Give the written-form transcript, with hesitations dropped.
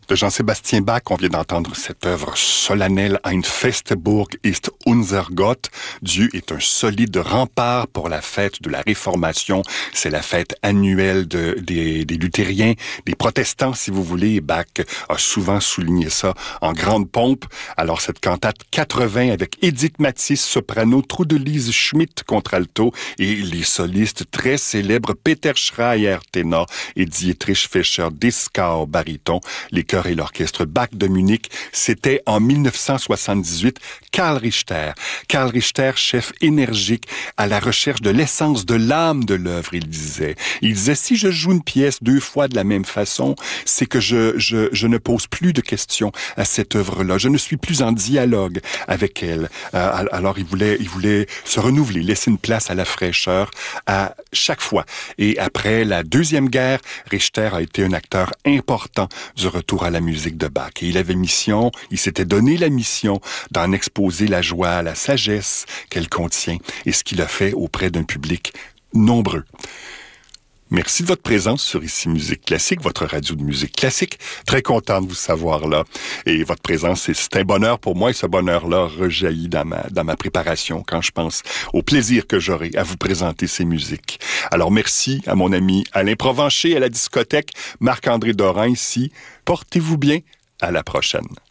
De Jean-Sébastien Bach, on vient d'entendre cette œuvre solennelle, Ein Festeburg ist unser Gott. Dieu est un solide rempart pour la fête de la Réformation. C'est la fête annuelle des luthériens, des protestants, si vous voulez. Bach a souvent souligné ça en grande pompe. Alors, cette cantate 80 avec Edith Matisse, soprano, Trudelise Schmidt, contralto, et les solistes très célèbres Peter Schreier, ténor, et Dietrich Fischer, Dieskau, baryton. Les chœurs et l'orchestre Bach de Munich, c'était en 1978. Karl Richter, chef énergique à la recherche de l'essence de l'âme de l'œuvre, il disait, si je joue une pièce 2 fois de la même façon, c'est que je ne pose plus de questions à cette œuvre-là. Je ne suis plus en dialogue avec elle. Alors il voulait se renouveler, laisser une place à la fraîcheur à chaque fois. Et après la Deuxième Guerre, Richter a été un acteur important du retour à la musique de Bach. Et il s'était donné la mission d'en exposer la joie, la sagesse qu'elle contient, et ce qu'il a fait auprès d'un public nombreux. Merci de votre présence sur Ici Musique Classique, votre radio de musique classique. Très content de vous savoir là. Et votre présence, c'est un bonheur pour moi, et ce bonheur-là rejaillit dans ma préparation quand je pense au plaisir que j'aurai à vous présenter ces musiques. Alors merci à mon ami Alain Provencher à la discothèque, Marc-André Dorin ici. Portez-vous bien. À la prochaine.